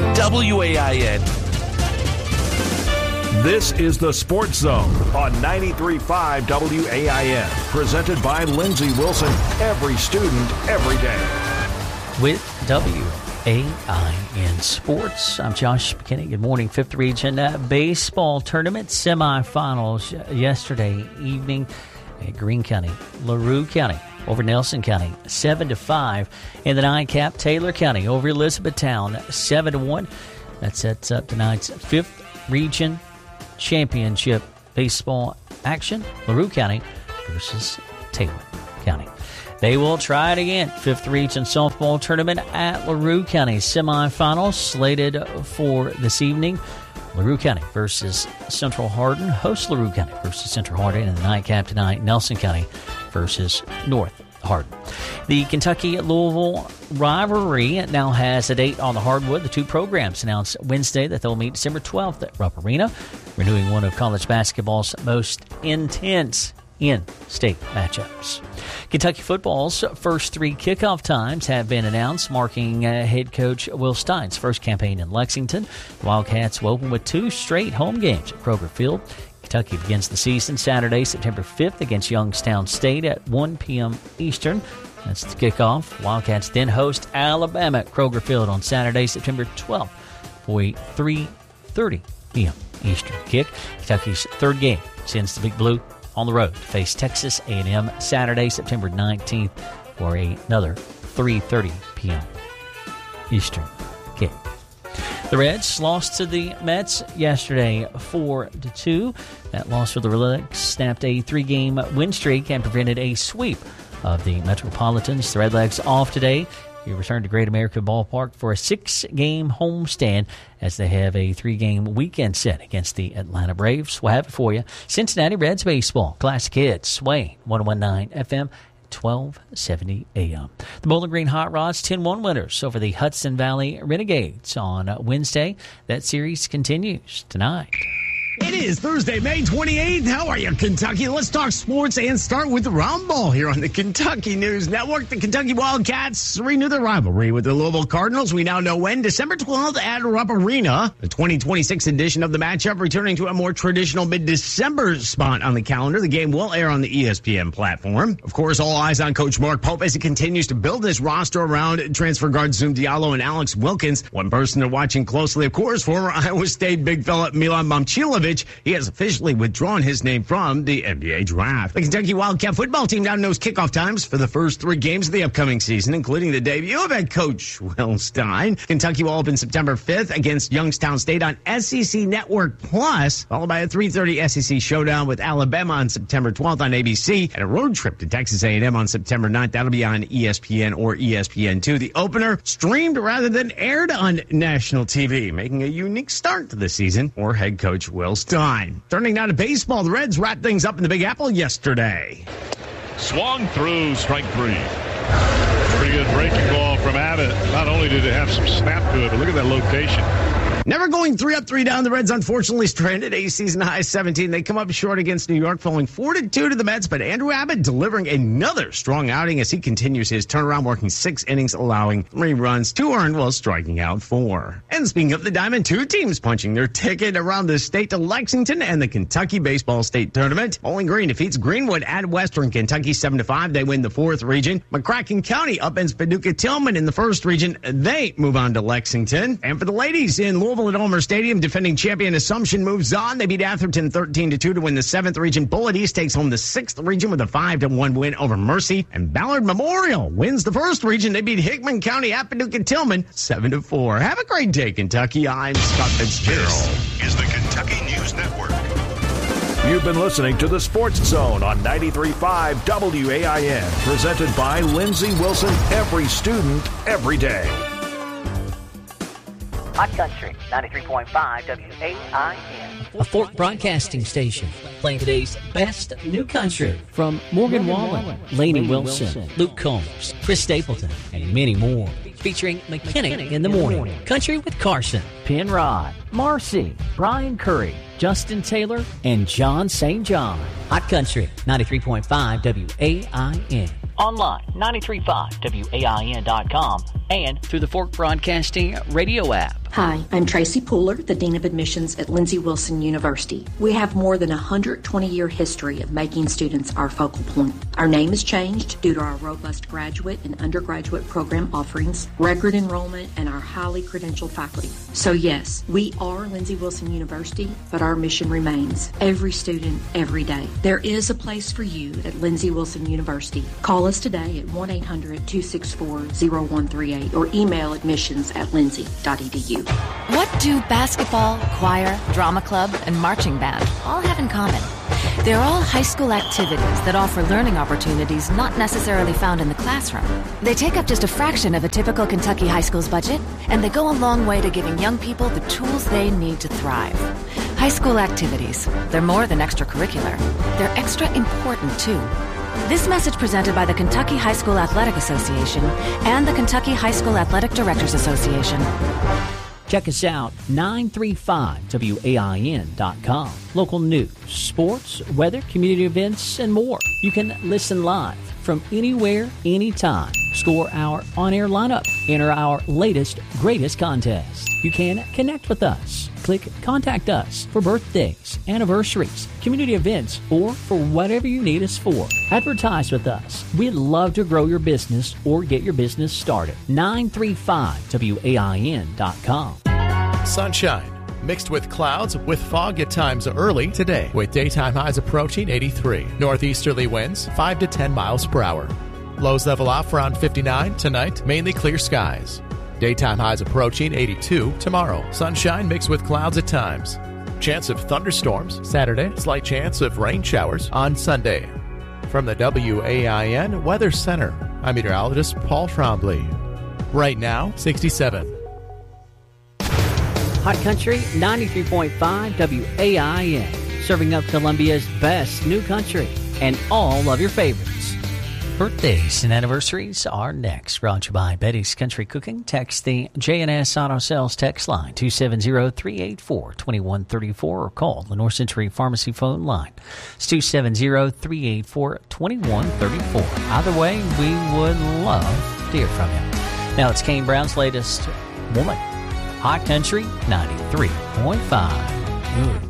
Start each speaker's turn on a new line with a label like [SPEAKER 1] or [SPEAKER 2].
[SPEAKER 1] WAIN.
[SPEAKER 2] This is the Sports Zone on 93.5 WAIN, presented by Lindsey Wilson. Every student, every day.
[SPEAKER 3] With WAIN Sports, I'm Josh McKinney. Good morning. Fifth Region Baseball Tournament semifinals yesterday evening at Greene County, LaRue County over Nelson County, 7-5. In the nine-cap, Taylor County over Elizabethtown, 7-1. That sets up tonight's Fifth Region Championship baseball action. LaRue County versus Taylor County. They will try it again. Fifth Region Softball Tournament at LaRue County. Semifinals slated for this evening. LaRue County versus Central Hardin. Host LaRue County versus Central Hardin. And the nightcap tonight, Nelson County versus North Hardin. The Kentucky-Louisville rivalry now has a date on the hardwood. The two programs announced Wednesday that they'll meet December 12th at Rupp Arena, renewing one of college basketball's most intense in-state matchups. Kentucky football's first three kickoff times have been announced, marking head coach Will Stein's first campaign in Lexington. The Wildcats will open with two straight home games at Kroger Field. Kentucky begins the season Saturday, September 5th against Youngstown State at 1 p.m. Eastern. That's the kickoff. Wildcats then host Alabama at Kroger Field on Saturday, September 12th for a 3:30 p.m. Eastern kick. Kentucky's third game sends the Big Blue on the road to face Texas A&M Saturday, September 19th for another 3:30 p.m. Eastern kick. The Reds lost to the Mets yesterday 4-2. That loss for the Redlegs snapped a three-game win streak and prevented a sweep of the Metropolitans. The Redlegs off today. We return to Great American Ballpark for a 6-game homestand as they have a 3-game weekend set against the Atlanta Braves. We'll have it for you. Cincinnati Reds baseball, Classic Hits, Sway, 101.9 FM, 1270 AM. The Bowling Green Hot Rods 10-1 winners over the Hudson Valley Renegades on Wednesday. That series continues tonight.
[SPEAKER 4] It is Thursday, May 28th. How are you, Kentucky? Let's talk sports and start with the round ball here on the Kentucky News Network. The Kentucky Wildcats renew their rivalry with the Louisville Cardinals. We now know when. December 12th at Rupp Arena. The 2026 edition of the matchup returning to a more traditional mid-December spot on the calendar. The game will air on the ESPN platform. Of course, all eyes on Coach Mark Pope as he continues to build this roster around transfer guards Zoom Diallo and Alex Wilkins. One person they're watching closely, of course, former Iowa State big fella Milan Momcilovic. He has officially withdrawn his name from the NBA draft. The Kentucky Wildcat football team now knows kickoff times for the first 3 games of the upcoming season, including the debut of head coach Will Stein. Kentucky will open September 5th against Youngstown State on SEC Network Plus, followed by a 3:30 SEC showdown with Alabama on September 12th on ABC, and a road trip to Texas A&M on September 9th. That'll be on ESPN or ESPN2. The opener streamed rather than aired on national TV, making a unique start to the season for head coach Will Stein. Turning now to baseball, the Reds wrapped things up in the Big Apple yesterday.
[SPEAKER 5] Swung through, strike 3. Pretty good breaking ball from Abbott. Not only did it have some snap to it, but look at that location.
[SPEAKER 4] Never going 3 up, 3 down. The Reds unfortunately stranded a season high 17. They come up short against New York, falling 4-2 to the Mets. But Andrew Abbott delivering another strong outing as he continues his turnaround, working 6 innings, allowing 3 runs, 2 earned while striking out 4. And speaking of the Diamond, 2 teams punching their ticket around the state to Lexington and the Kentucky Baseball State Tournament. Bowling Green defeats Greenwood at Western Kentucky 7-5. They win the 4th region. McCracken County upends Paducah Tillman in the 1st region. They move on to Lexington. And for the ladies in Louisville at Homer Stadium, defending champion Assumption moves on. They beat Atherton 13-2 to win the 7th region. Bullitt East takes home the 6th region with a 5-1 win over Mercy. And Ballard Memorial wins the 1st region. They beat Hickman County at Paducah Tillman 7-4. Have a great day, Kentucky. I'm Scott Fitzgerald.
[SPEAKER 6] This is the Kentucky News Network.
[SPEAKER 2] You've been listening to the Sports Zone on 93.5 WAIN, presented by Lindsey Wilson. Every student, every day.
[SPEAKER 3] Hot Country, 93.5 WAIN. A Fort Broadcasting station, playing today's best new country from Morgan Wallen, Lainey Wilson, Luke Combs, Chris Stapleton, and many more. Featuring McKinney in the morning, Country with Carson, Penrod, Marcy, Brian Curry, Justin Taylor, and John St. John. Hot Country, 93.5 WAIN. Online, 93.5WAIN.com and through the Fork Broadcasting radio app.
[SPEAKER 1] Hi, I'm Tracy Pooler, the Dean of Admissions at Lindsey Wilson University. We have more than a 120-year history of making students our focal point. Our name has changed due to our robust graduate and undergraduate program offerings, record enrollment, and our highly credentialed faculty. So yes, we are Lindsey Wilson University, but our mission remains every student, every day. There is a place for you at Lindsey Wilson University. Call us today at 1-800-264-0138 or email admissions@lindsey.edu.
[SPEAKER 7] What do basketball, choir, drama club, and marching band all have in common? They're all high school activities that offer learning opportunities not necessarily found in the classroom. They take up just a fraction of a typical Kentucky high school's budget, and they go a long way to giving young people the tools they need to thrive. High school activities, they're more than extracurricular. They're extra important, too. This message presented by the Kentucky High School Athletic Association and the Kentucky High School Athletic Directors Association.
[SPEAKER 3] Check us out, 935WAIN.com. Local news, sports, weather, community events, and more. You can listen live from anywhere, anytime. Score our on-air lineup. Enter our latest, greatest contest. You can connect with us. Click Contact Us for birthdays, anniversaries, community events, or for whatever you need us for. Advertise with us. We'd love to grow your business or get your business started. 935WAIN.com.
[SPEAKER 8] Sunshine mixed with clouds with fog at times early today, with daytime highs approaching 83. Northeasterly winds 5 to 10 miles per hour. Lows level off around 59 tonight, mainly clear skies. Daytime highs approaching 82 tomorrow. Sunshine mixed with clouds at times. Chance of thunderstorms Saturday. Slight chance of rain showers on Sunday. From the WAIN Weather Center, I'm meteorologist Paul Trombley. Right now, 67.
[SPEAKER 3] Hot Country 93.5 WAIN, serving up Columbia's best new country and all of your favorites. Birthdays and anniversaries are next. Brought to you by Betty's Country Cooking. Text the J&S Auto Sales text line 270-384-2134 or call the North Century Pharmacy phone line. It's 270-384-2134. Either way, we would love to hear from you. Now it's Kane Brown's latest Woman. Hot Country 93.5.